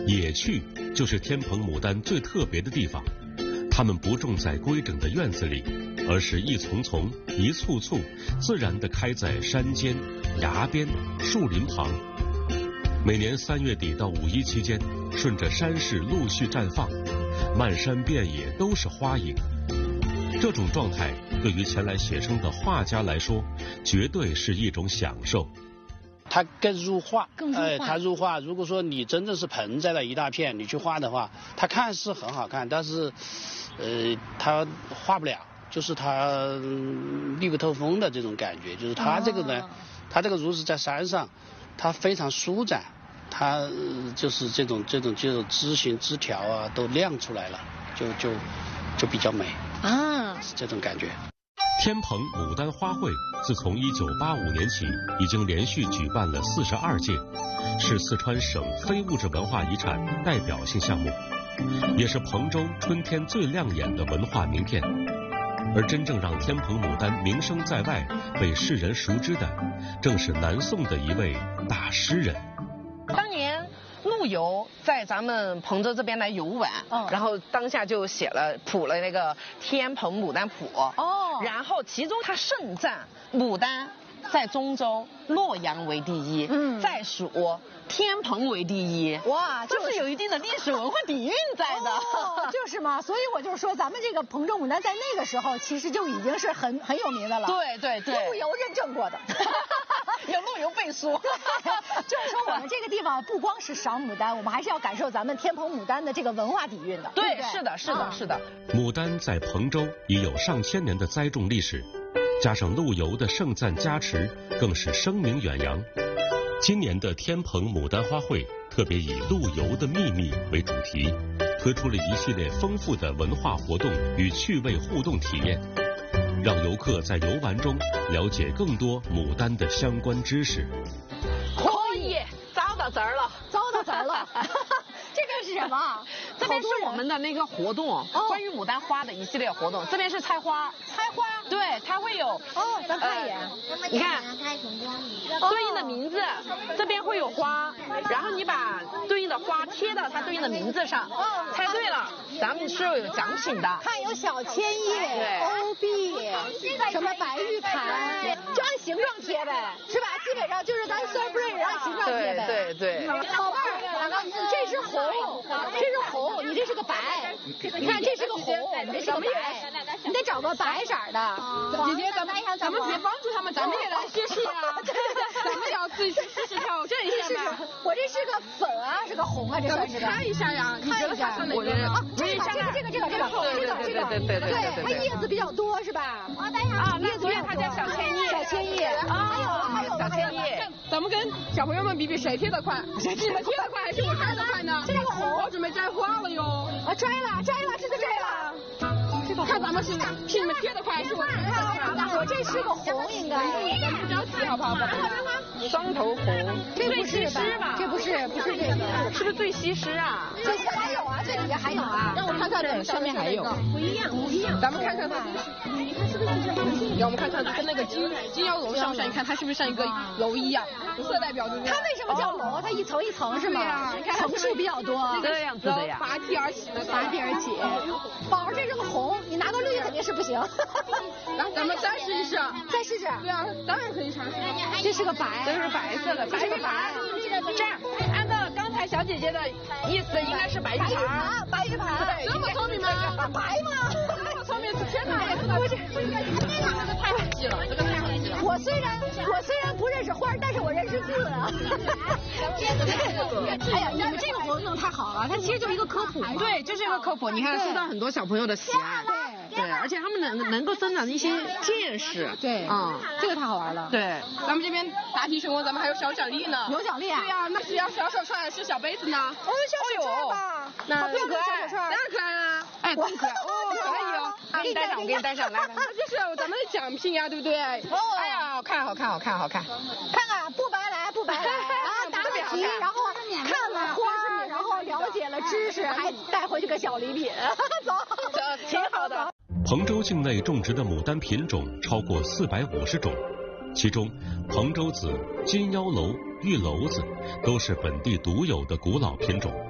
野趣就是天蓬牡丹最特别的地方，它们不种在规整的院子里，而是一丛丛、一簇簇，自然地开在山间、崖边、树林旁。每年3月底到5一期间，顺着山势陆续绽放，漫山遍野都是花影。这种状态对于前来写生的画家来说，绝对是一种享受。 它更入画， 它入画。如果说你真正是盆栽的一大片，你去画的话，它看是很好看，但是，它画不了，就是它密不透风的这种感觉。就是它这个呢，它这个如是在山上，它非常舒展，它就是这种枝形枝条啊都亮出来了，就比较美啊，是这种感觉。 天蓬牡丹花卉自从1985年起，已经连续举办了42届，是四川省非物质文化遗产代表性项目，也是彭州春天最亮眼的文化名片。而真正让天蓬牡丹名声在外、被世人熟知的，正是南宋的一位大诗人。 当年陆游在咱们彭州这边来游玩，然后当下就谱了那个《天蓬牡丹谱》。然后其中他盛赞牡丹在中州、洛阳为第一，再数天蓬为第一。哇，就是有一定的历史文化底蕴在的。 就是嘛，所以我就说咱们这个彭州牡丹在那个时候其实就已经是很有名的了。 对， 陆游认证过的。 有陆游背书。 就是说我们这个地方不光是赏牡丹，我们还是要感受咱们天蓬牡丹的这个文化底蕴的。 对，是的。 牡丹在彭州已有上千年的栽种历史，加上陆游的盛赞加持，更是声名远扬。今年的天蓬牡丹花卉特别以陆游的秘密为主题，推出了一系列丰富的文化活动与趣味互动体验，让游客在游玩中了解更多牡丹的相关知识。 可以，找到字儿了。 这边是什么？ 这边是我们的那个活动，关于牡丹花的一系列活动。这边是采花。对，它会有咱看一眼。 你看，对应的名字，这边会有花，然后你把对应的花贴到它对应的名字上，猜对了，咱们是有奖品的。 看有小千叶、欧碧，什么白玉盘，就按形状贴呗，是吧？基本上就是咱算不认按形状贴呗。 对。 宝贝儿，这是红，你这是个白。你看这是个红，你这是个白，你得找个白色的。 姐姐，咱们别帮助他们，咱们也来试试啊！咱们也要自己去试试挑战一下吧。 我这是个粉啊，是个红啊，这算是个。 看一下呀，你觉得它算哪个？ 这个，对，它叶子比较多是吧？ 叶子它叫小千叶。 还有小千叶。 咱们跟小朋友们比比谁贴得快，你们贴得快还是我摘得快呢？ 这个红， 我准备摘花了哟。 摘了，这个摘了。 看咱们是你们贴得快还是我摘得快？ 我这是个红，应该。 咱们不着急好不好？ 双头红， 这不是吧？这不是这个， 是不是最西施啊？ 这还有啊，这里面还有啊。 让我看看， 对，上面还有。 不一样。 咱们看看它，你看是不是让我们看看跟那个金腰楼像不像？你看它是不是像一个楼一样？色代表对不对？ 它为什么叫楼？它一层一层是吗？层数比较多。 这样子的呀。 拔地而起的。 宝儿，这是个红，你拿个绿肯定是不行。 来，咱们再试一试。 再试试。 对啊，当然可以尝试。 这是个白。 这是白色的，这是个白。这样，按照刚才小姐姐的意思，应该是白玉盘。 白玉盘。 这么聪明吗？ 白吗？ 这么聪明，天哪！这个太好记了，这个太好记了。 我虽然不认识花，但是我认识字啊。哎呀，你们这个活动太好了，它其实就是一个科普。 对，就是一个科普。你看，受到很多小朋友的喜爱。对，而且他们能够增长一些见识。 对，这个太好玩了。 对， 咱们这边答题成功，咱们还有小奖励呢。 有奖励啊？ 对呀，那是要小手串还是小杯子呢？ 小手串吧。 那更可爱， 当然可爱啊！ 哎，更可爱可以哦。给你带上，来。 这是咱们的奖品呀，对不对？ 哎呀，好看。 看看，不白来啊！答了题，然后看了花，然后了解了知识，还带回去个小礼品。走， 这挺好的。 彭州境内种植的牡丹品种超过450种，其中彭州子、金腰楼、玉楼子都是本地独有的古老品种。